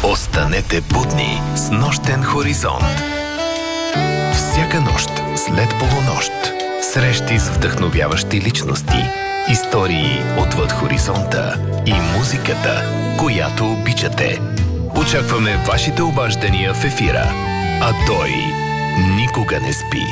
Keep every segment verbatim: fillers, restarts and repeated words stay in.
Останете будни с нощен хоризонт. Всяка нощ след полунощ срещи с вдъхновяващи личности, истории отвъд хоризонта и музиката, която обичате. Очакваме вашите обаждания в ефира, а той никога не спи.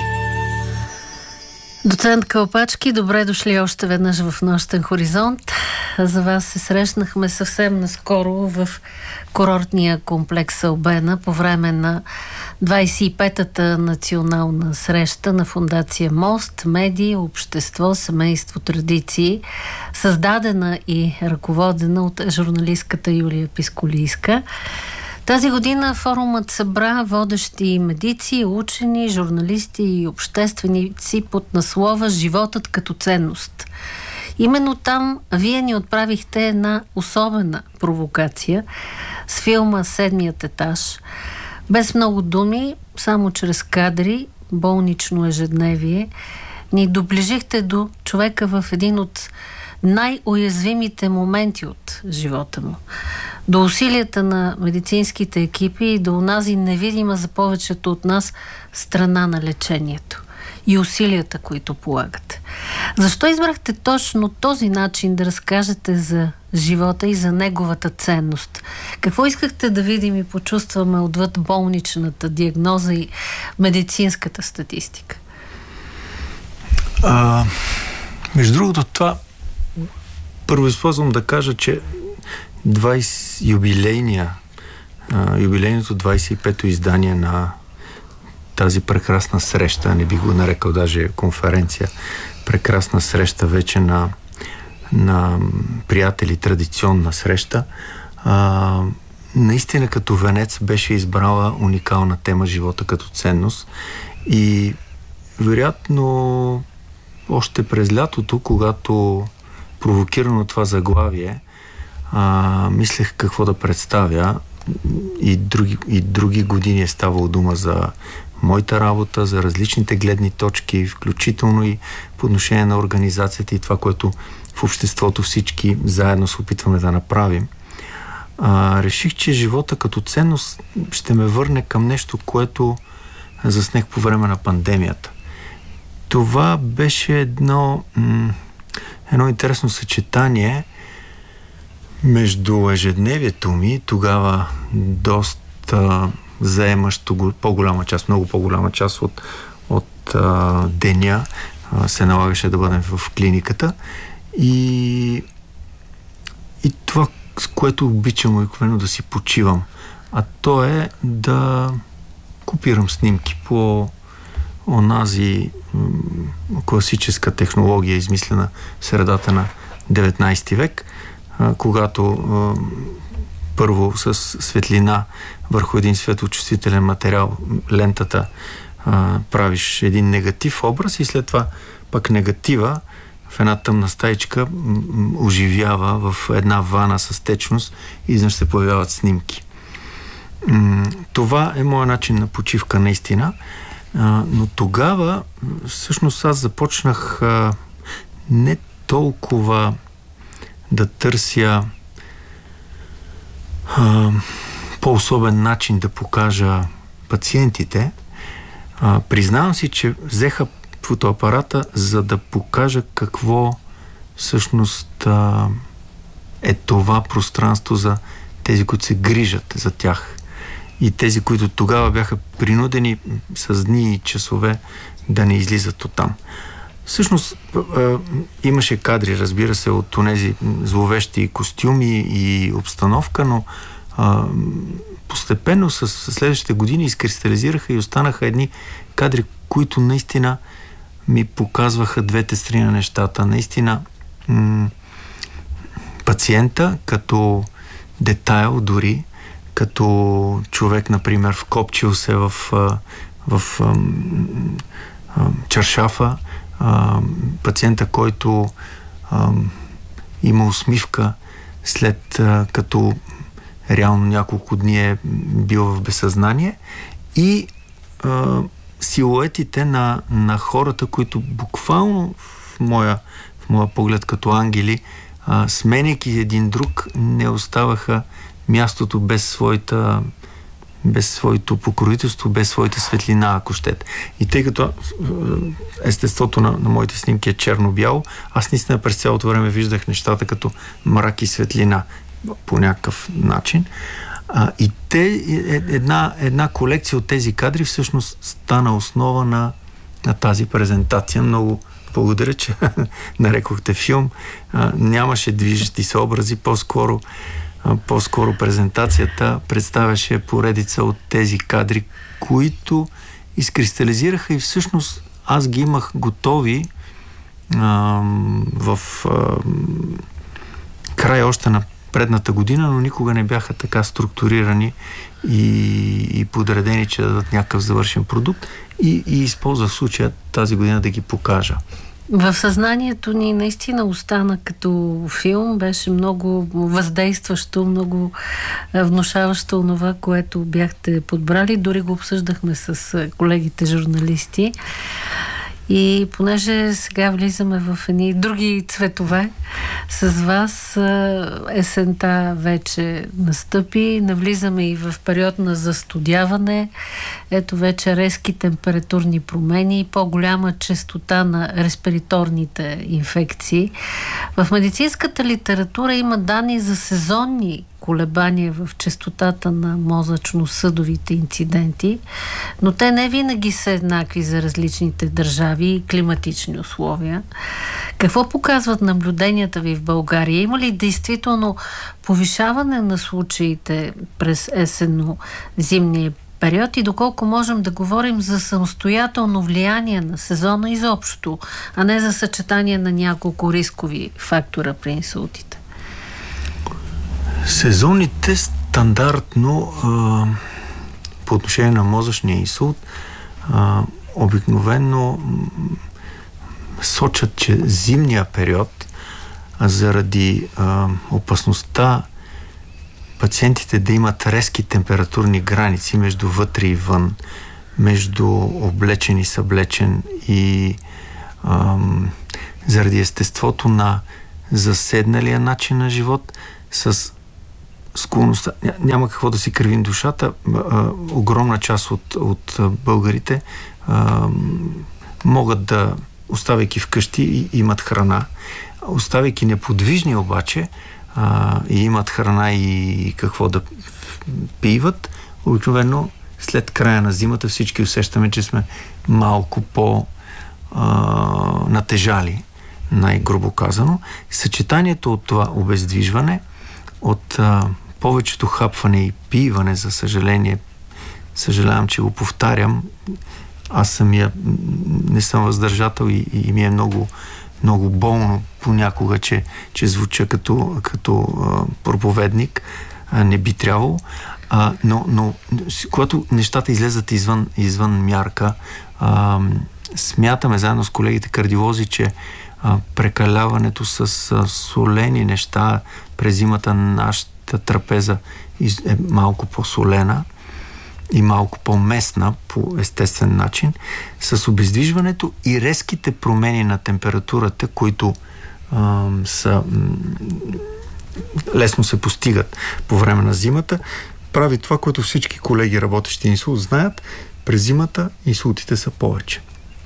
Доцент Калпачки, добре дошли още веднъж в Нощен хоризонт. За вас се срещнахме съвсем наскоро в курортния комплекс Албена по време на двадесет и петата национална среща на Фондация Мост, медии, общество, семейство, традиции, създадена и ръководена от журналистката Юлия Писколийска. Тази година форумът събра водещи медици, учени, журналисти и общественици под наслова «Животът като ценност». Именно там вие ни отправихте една особена провокация с филма «Седмият етаж». Без много думи, само чрез кадри, болнично ежедневие, ни доближихте до човека в един от най-уязвимите моменти от живота му. До усилията на медицинските екипи и до онази невидима за повечето от нас страна на лечението и усилията, които полагате. Защо избрахте точно този начин да разкажете за живота и за неговата ценност? Какво искахте да видим и почувстваме отвъд болничната диагноза и медицинската статистика? А, между другото, това първо използвам да кажа, че двадесет юбилейния, а, юбилейното двадесет и пето издание на тази прекрасна среща, не бих го нарекал даже конференция, прекрасна среща вече на, на приятели, традиционна среща, а, наистина като венец беше избрала уникална тема живота като ценност и вероятно още през лятото, когато провокирано това заглавие, а, мислех какво да представя и други, и други години е ставало дума за моята работа, за различните гледни точки, включително и по отношение на организацията и това, което в обществото всички заедно се опитваме да направим. А, реших, че живота като ценност ще ме върне към нещо, което заснех по време на пандемията. Това беше едно, м- едно интересно съчетание между ежедневието ми, тогава доста заемащо по-голяма част, много по-голяма част от, от а, деня а, се налагаше да бъдем в клиниката и, и това, с което обичам обикновено да си почивам, а то е да копирам снимки по онази м- класическа технология, измислена в средата на деветнадесети век, а, когато а, първо с светлина върху един светлочувствителен материал, лентата, а, правиш един негатив образ и след това пък негатива в една тъмна стаичка м- м- оживява в една вана с течност и изнъж се появяват снимки. М- това е моят начин на почивка наистина, а, но тогава всъщност аз започнах а, не толкова да търся а, по-особен начин да покажа пациентите. А, признавам си, че взеха фотоапарата, за да покажа какво всъщност а, е това пространство за тези, които се грижат за тях. И тези, които тогава бяха принудени с дни и часове да не излизат оттам. Всъщност а, имаше кадри, разбира се, от онези зловещи костюми и обстановка, но а, постепенно с следващите години изкристализираха и останаха едни кадри, които наистина ми показваха двете страни на нещата. Наистина м- пациента като детайл дори, като човек, например, вкопчил се в, в, в а, а, чаршафа, а, пациента, който а, има усмивка след а, като реално няколко дни е бил в безсъзнание и а, силуетите на, на хората, които буквално в моя, в моя поглед като ангели, а, сменяйки един друг, не оставаха мястото без своята без своето покровителство, без своята светлина, ако щете. И тъй като естеството на, на моите снимки е черно-бяло, аз наистина през цялото време виждах нещата като мрак и светлина по някакъв начин. А, и те, една, една колекция от тези кадри всъщност стана основа на, на тази презентация. Много благодаря, че нарекохте филм. А, нямаше движещи се образи, по-скоро по-скоро презентацията представяше поредица от тези кадри, които изкристализираха и всъщност аз ги имах готови а, в а, край още на предната година, но никога не бяха така структурирани и, и подредени, че да дадат някакъв завършен продукт и, и използвах случая тази година да ги покажа. В съзнанието ни наистина остана като филм, беше много въздействащо, много внушаващо онова, което бяхте подбрали. Дори го обсъждахме с колегите журналисти. И понеже сега влизаме в едни други цветове, с вас есента вече настъпи, навлизаме и в период на застудяване. Ето вече резки температурни промени, по-голяма честота на респираторните инфекции. В медицинската литература има данни за сезонни колебания в честотата на мозъчно-съдовите инциденти, но те не винаги са еднакви за различните държави и климатични условия. Какво показват наблюденията ви в България? Има ли действително повишаване на случаите през есенно-зимния период и доколко можем да говорим за самостоятелно влияние на сезона изобщо, а не за съчетание на няколко рискови фактора при инсултите? Сезонните стандартно а, по отношение на мозъчния инсулт а, обикновено сочат, че зимния период а заради а, опасността пациентите да имат резки температурни граници между вътре и вън, между облечен и съблечен и а, заради естеството на заседналия начин на живот с склонността. Няма какво да си кривим душата. А, огромна част от, от българите а, могат да, оставайки вкъщи, и имат храна. Оставайки неподвижни обаче а, и имат храна и какво да пиват, обикновено след края на зимата всички усещаме, че сме малко по а, натежали, най-грубо казано. Съчетанието от това обездвижване, от а, повечето хапване и пиване, за съжаление, съжалявам, че го повтарям, аз самия не съм въздържател и, и ми е много, много болно понякога, че, че звуча като, като а, проповедник, а, не би трябвало, а, но, но когато нещата излезат извън, извън мярка, а, смятаме заедно с колегите кардиолози, че а, прекаляването с а, солени неща през зимата на нашата трапеза е малко по-солена и малко по-местна по естествен начин, с обездвижването и резките промени на температурата, които а, са м- лесно се постигат по време на зимата, прави това, което всички колеги, работещи инсулт, знаят. През зимата инсултите са повече.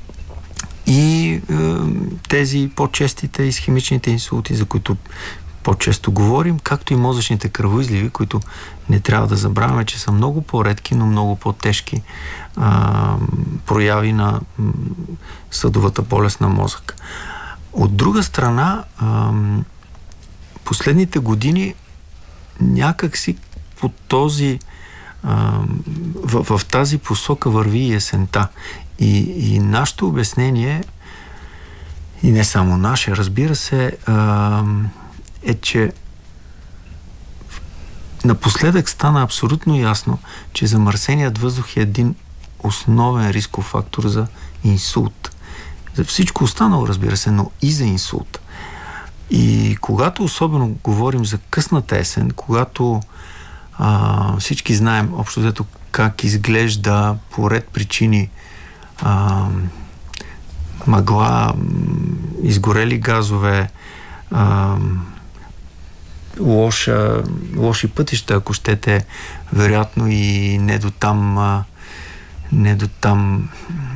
И е, тези по-честите исхемичните инсулти, за които по-често говорим, както и мозъчните кръвоизливи, които не трябва да забравяме, че са много по-редки, но много по-тежки а, прояви на м, съдовата болест на мозък. От друга страна, а, последните години някакси по този а, в, в тази посока върви и есента. И, и нашето обяснение, и не само наше, разбира се, а, е, че напоследък стана абсолютно ясно, че замърсеният въздух е един основен рисков фактор за инсулт. За всичко останало, разбира се, но и за инсулт. И когато особено говорим за късната есен, когато а, всички знаем общо взето как изглежда по ред причини а, мъгла, изгорели газове, а, лоша, лоши пътища, ако щете, вероятно и не до там, не до там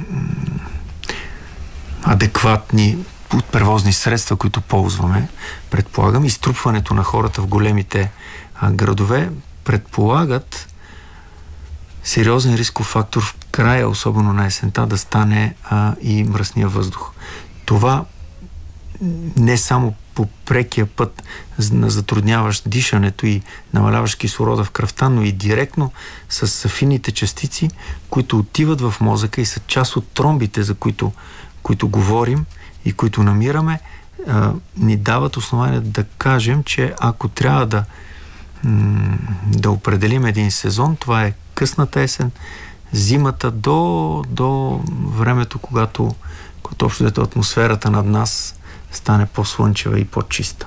адекватни превозни средства, които ползваме, предполагам. Изтрупването на хората в големите а, градове предполагат сериозен рисков фактор в края, особено на есента, да стане а, и мръсния въздух. Това не само по прекия път на затрудняващ дишането и намаляващ кислорода в кръвта, но и директно с финните частици, които отиват в мозъка и са част от тромбите, за които, които говорим и които намираме, а, ни дават основание да кажем, че ако трябва да, м- да определим един сезон, това е късната есен, зимата до, до времето, когато, когато общо атмосферата над нас стане по-слънчева и по-чиста.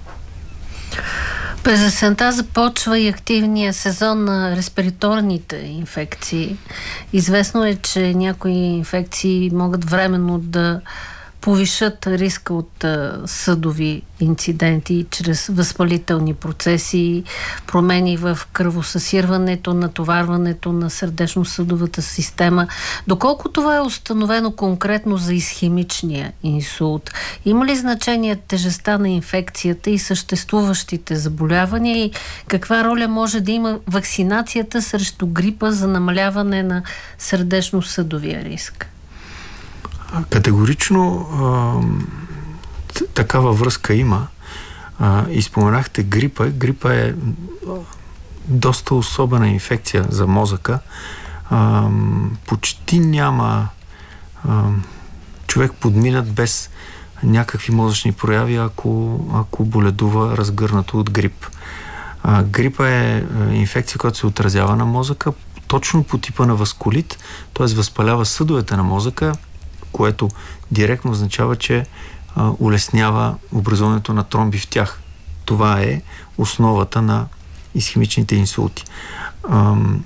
През есента започва и активния сезон на респираторните инфекции. Известно е, че някои инфекции могат временно да повишат риска от а, съдови инциденти чрез възпалителни процеси, промени в кръвосъсирването, натоварването на сърдечно-съдовата система. Доколко това е установено конкретно за исхемичния инсулт? Има ли значение тежестта на инфекцията и съществуващите заболявания и каква роля може да има вакцинацията срещу грипа за намаляване на сърдечно-съдовия риск? Категорично а, такава връзка има. А, и споменахте грипа. Грипа е доста особена инфекция за мозъка. А, почти няма а, човек подминат без някакви мозъчни прояви, ако, ако боледува разгърнато от грип. А, грипа е инфекция, която се отразява на мозъка точно по типа на васкулит, т.е. възпалява съдовете на мозъка, което директно означава, че а, улеснява образуването на тромби в тях. Това е основата на исхемичните инсулти. Ам,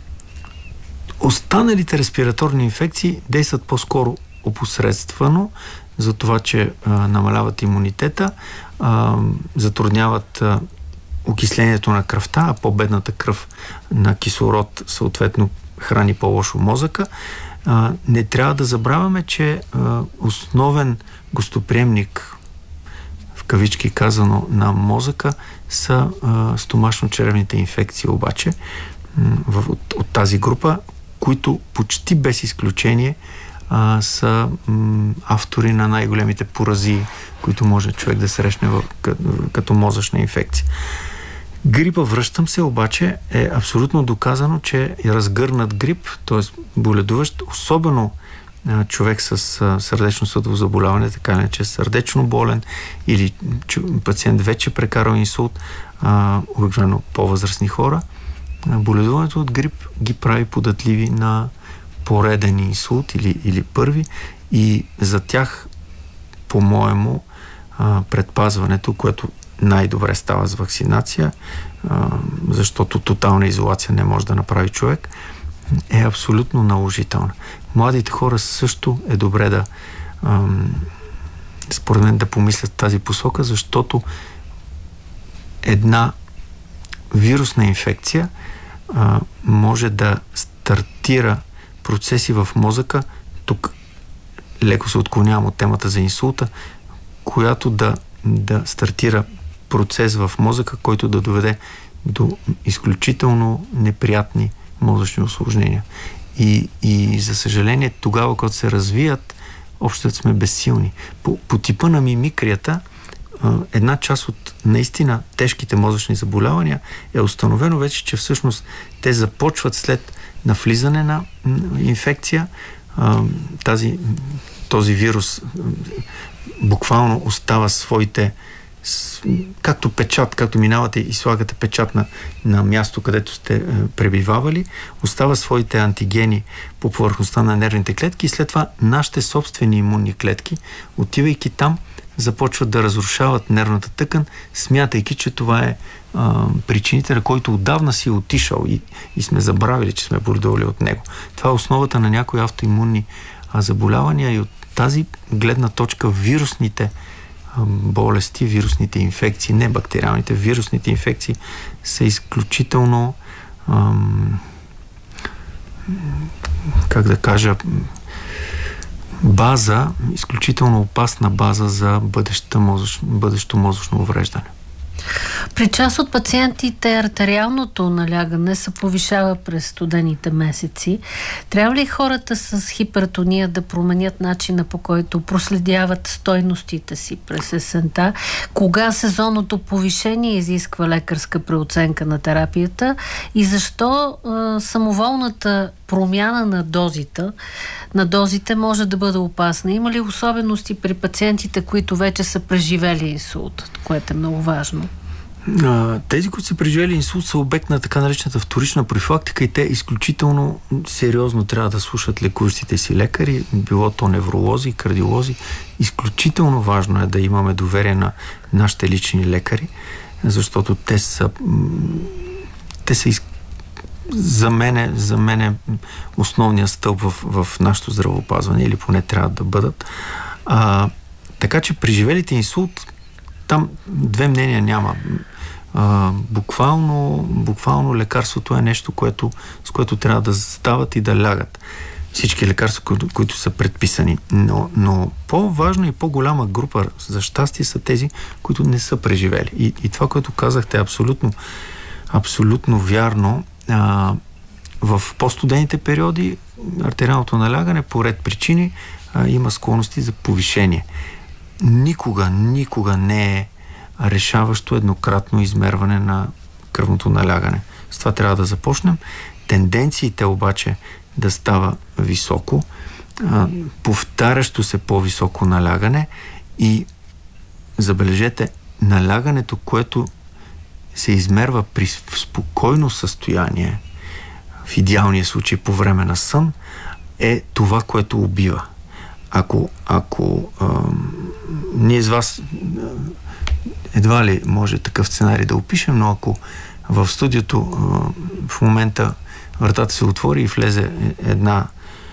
останалите респираторни инфекции действат по-скоро опосредствено, за това, че а, намаляват имунитета, а, затрудняват а, окислението на кръвта, а по-бедната кръв на кислород съответно храни по-лошо мозъка. А, не трябва да забравяме, че а, основен гостоприемник, в кавички казано, на мозъка са а, стомашно-черевните инфекции, обаче в, от, от тази група, които почти без изключение а, са м, автори на най-големите поразии, които може човек да срещне в, като, като мозъчна инфекция. Грипа, връщам се, обаче е абсолютно доказано, че е разгърнат грип, т.е. боледуващ, особено а, човек с а, сърдечно-съдово заболяване, така не че е сърдечно болен или че, пациент вече прекарал инсулт, а, обикновено по-възрастни хора, а, боледуването от грип ги прави податливи на пореден инсулт или, или първи, и за тях, по-моему, а, предпазването, което най-добре става с вакцинация, а, защото тотална изолация не може да направи човек, е абсолютно наложителна. Младите хора също е добре да ам, според мен да помислят тази посока, защото една вирусна инфекция а, може да стартира процеси в мозъка, тук леко се отклонявам от темата за инсулта, която да, да стартира процес в мозъка, който да доведе до изключително неприятни мозъчни усложнения. И, и за съжаление, тогава, когато се развият, общо сме безсилни. По, по типа на мимикрията, една част от наистина тежките мозъчни заболявания е установено вече, че всъщност те започват след навлизане на инфекция. Тази, този вирус буквално остава своите, както печат, както минавате и слагате печат на, на място, където сте е, пребивавали, остава своите антигени по повърхността на нервните клетки и след това нашите собствени имунни клетки, отивайки там, започват да разрушават нервната тъкан, смятайки, че това е а, причините, на който отдавна си е отишъл и, и сме забравили, че сме боледували от него. Това е основата на някои автоимунни а, заболявания и от тази гледна точка вирусните болести, вирусните инфекции, не бактериалните, вирусните инфекции са изключително ам, как да кажа, база, изключително опасна база за бъдещо мозъчно, бъдещо мозъчно увреждане. При част от пациентите артериалното налягане се повишава през студените месеци. Трябва ли хората с хипертония да променят начина, по който проследяват стойностите си през есента? Кога сезонното повишение изисква лекарска преоценка на терапията? И защо а, самоволната промяна на дозите, на дозите може да бъде опасна? Има ли особености при пациентите, които вече са преживели инсулт, което е много важно? Тези, които са преживели инсулт, са обект на така наречената вторична профилактика и те изключително сериозно трябва да слушат лекуващите си лекари, било то невролози, кардиолози. Изключително важно е да имаме доверие на нашите лични лекари, защото те са те са из... за мене, за мене основният стълб в, в нашето здравеопазване, или поне трябва да бъдат. А, така че преживелите инсулт, там две мнения няма. А, буквално, буквално лекарството е нещо, което, с което трябва да стават и да лягат всички лекарства, които, които са предписани. Но, но по-важна и по-голяма група за щастие са тези, които не са преживели. И, и това, което казахте, е абсолютно, абсолютно вярно. А, в по-студените периоди артериалното налягане по ред причини а, има склонности за повишение. Никога, никога не е решаващо еднократно измерване на кръвното налягане. С това трябва да започнем. Тенденциите обаче да става високо, а, повтарящо се по-високо налягане и забележете, налягането, което се измерва при спокойно състояние, в идеалния случай по време на сън, е това, което убива. Ако, ако а, ние с вас едва ли може такъв сценарий да опишем, но ако в студиото а, в момента вратата се отвори и влезе една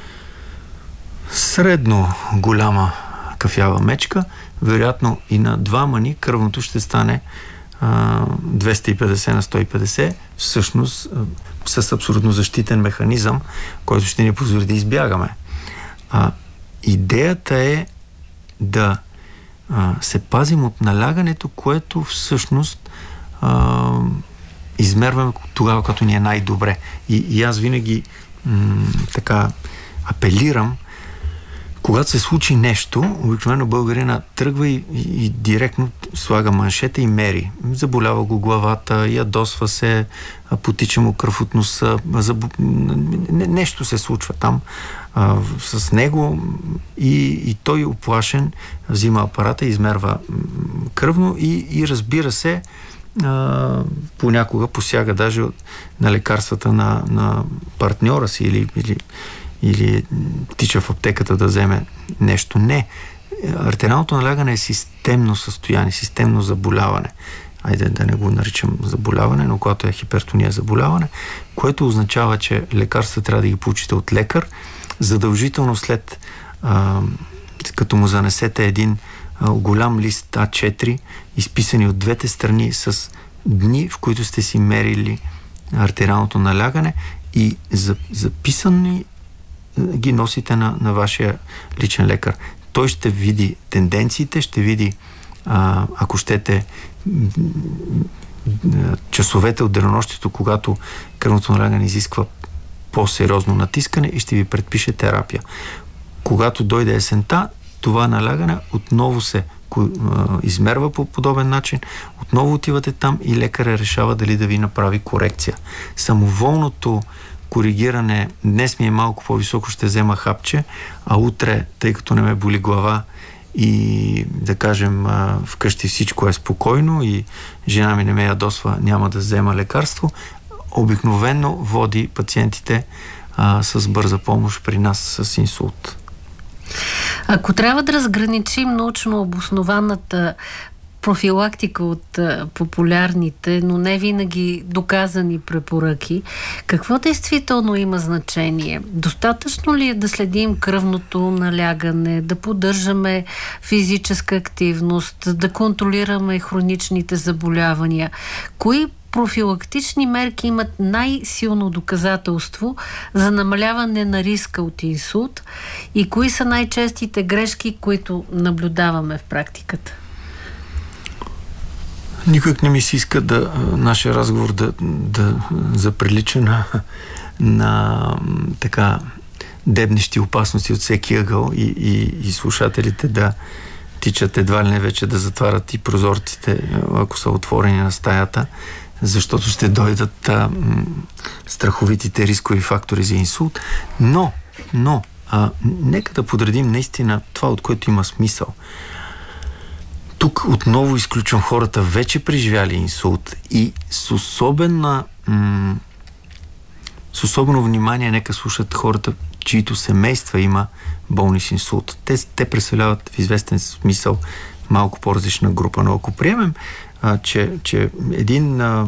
средно голяма кафява мечка, вероятно и на двама ни кръвното ще стане а, двеста и петдесет на сто и петдесет, всъщност а, с абсолютно защитен механизъм, който ще ни позволи да избягаме. А, идеята е да а, се пазим от налягането, което всъщност а, измерваме тогава, когато ни е най-добре. И, и аз винаги м- така апелирам, когато се случи нещо, обикновено българина тръгва и, и, и директно слага маншета и мери. Заболява го главата, ядосва се, потича му кръв от носа, заб... не, нещо се случва там а, с него и, и той оплашен взима апарата, измерва кръвно и, и разбира се, а, понякога посяга даже на лекарствата на, на партньора си или, или или тича в аптеката да вземе нещо. Не. Артериалното налягане е системно състояние, системно заболяване. Айде да не го наричам заболяване, но когато е хипертония заболяване, което означава, че лекарства трябва да ги получите от лекар, задължително след а, като му занесете един а, голям лист А четири, изписани от двете страни с дни, в които сте си мерили артериалното налягане и записани ги носите на, на вашия личен лекар. Той ще види тенденциите, ще види, а, ако щете, часовете от денонощието, когато кръвното налягане изисква по-сериозно натискане и ще ви предпише терапия. Когато дойде есента, това налягане отново се измерва по подобен начин, отново отивате там и лекаря решава дали да ви направи корекция. Самоволното коригиране, днес ми е малко по-високо, ще взема хапче, а утре, тъй като не ме боли глава и да кажем вкъщи всичко е спокойно и жена ми не ме ядосва, няма да взема лекарство, обикновено води пациентите а, с бърза помощ при нас с инсулт. Ако трябва да разграничим научно обоснованата профилактика от а, популярните, но не винаги доказани препоръки. Какво действително има значение? Достатъчно ли е да следим кръвното налягане, да поддържаме физическа активност, да контролираме хроничните заболявания? Кои профилактични мерки имат най-силно доказателство за намаляване на риска от инсулт и кои са най-честите грешки, които наблюдаваме в практиката? Никак не ми се иска да нашия разговор да, да заприлича на, на така дебнещи опасности от всеки ъгъл и, и, и слушателите да тичат едва ли не вече да затварят и прозорците, ако са отворени на стаята, защото ще дойдат а, м, страховитите рискови фактори за инсулт. Но, но, а, нека да подредим наистина това, от което има смисъл. Тук отново изключвам хората, вече преживяли инсулт и с особена м, с особено внимание нека слушат хората, чието семейства има болни с инсулт. Те, те представляват в известен смисъл малко по-различна група. Но ако приемем, а, че, че един а,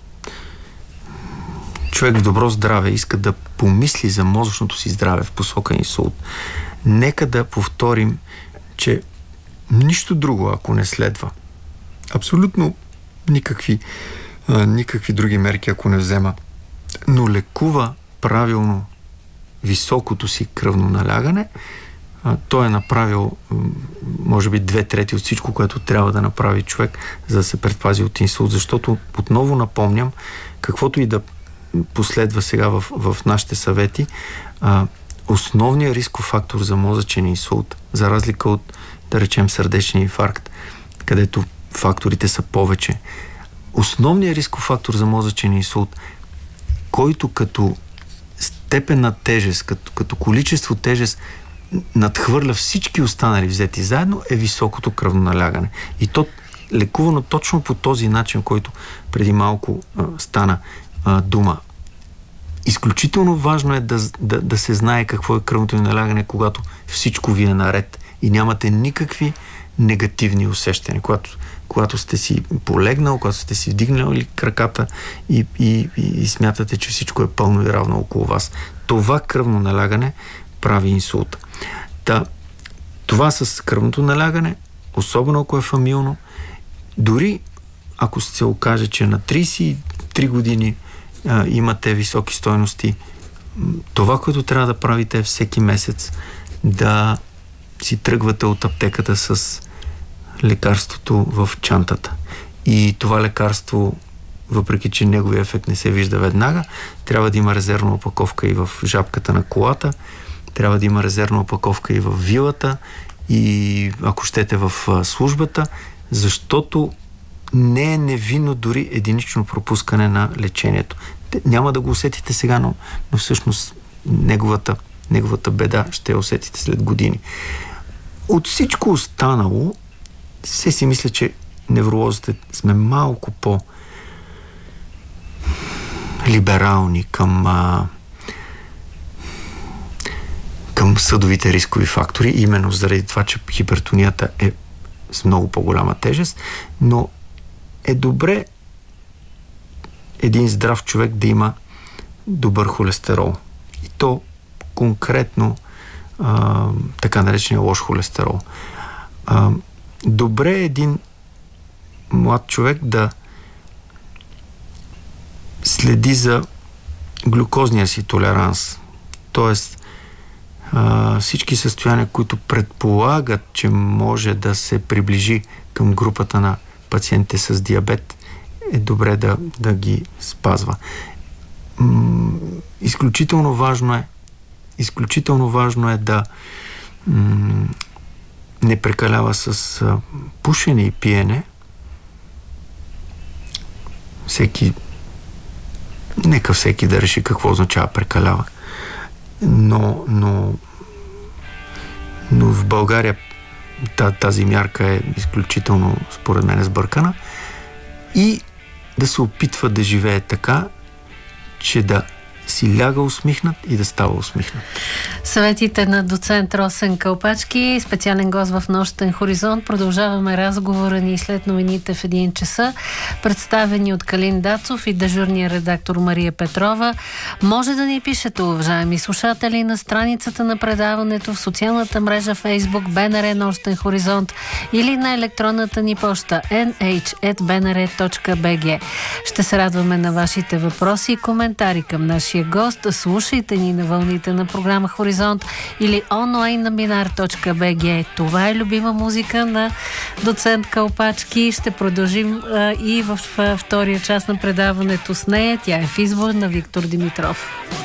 човек в добро здраве иска да помисли за мозъчното си здраве в посока инсулт, нека да повторим, че нищо друго, ако не следва, абсолютно никакви, а, никакви други мерки, ако не взема, но лекува правилно високото си кръвно налягане, а, той е направил може би две трети от всичко, което трябва да направи човек, за да се предпази от инсулт, защото отново напомням, каквото и да последва сега в, в нашите съвети, а, основният рисков фактор за мозъчен инсулт, за разлика от, да речем, сърдечния инфаркт, където факторите са повече, основният рисков фактор за мозъчен инсулт, който като степен на тежест, като, като количество тежест надхвърля всички останали взети заедно, е високото кръвно налягане. И то лекувано точно по този начин, който преди малко а, стана а, дума. Изключително важно е да, да, да се знае какво е кръвното налягане, когато всичко ви е наред и нямате никакви негативни усещания. Когато, когато сте си полегнал, когато сте си вдигнали краката и, и, и, и смятате, че всичко е пълно и равно около вас. Това кръвно налягане прави инсулт. Та, това с кръвното налягане, особено ако е фамилно, дори ако се окаже, че на трийсет и три години а, имате високи стойности, това, което трябва да правите е всеки месец да си тръгвате от аптеката с лекарството в чантата. И това лекарство, въпреки че неговия ефект не се вижда веднага, трябва да има резервна опаковка и в жабката на колата, трябва да има резервна опаковка и в вилата, и ако щете в службата, защото не е невинно дори единично пропускане на лечението. Няма да го усетите сега, но, но всъщност неговата, неговата беда ще я усетите след години. От всичко останало, все си мисля, че невролозите сме малко по-либерални към, а, към съдовите рискови фактори, именно заради това, че хипертонията е с много по-голяма тежест, но е добре един здрав човек да има добър холестерол. И то конкретно а, така наречения лош холестерол. А, добре е един млад човек да следи за глюкозния си толеранс. Тоест а, всички състояния, които предполагат, че може да се приближи към групата на пациентите с диабет, е добре да, да ги спазва. М- изключително важно е изключително важно е да м- не прекалява с а, пушене и пиене. Всеки нека всеки да реши какво означава прекалява. Но, но, но в България тази мярка е изключително, според мен, сбъркана, и да се опитва да живее така, че да си ляга усмихнат и да става усмихнат. Съветите на доцент Росен Калпачки, специален гост в Нощен хоризонт. Продължаваме разговора ни след новините в един часа, представени от Калин Дацов и дежурния редактор Мария Петрова. Може да ни пишете, уважаеми слушатели, на страницата на предаването в социалната мрежа Facebook Б Н Р Нощен хоризонт или на електронната ни поща ен ейч ет би ен ар точка би джи. Ще се радваме на вашите въпроси и коментари към нашия гост. Слушайте ни на вълните на програма Хоризонт или онлайн на минар точка би джи. Това е любима музика на доцент Калпачки. Ще продължим а, и в а, втория част на предаването с нея. Тя е в избор на Виктор Димитров.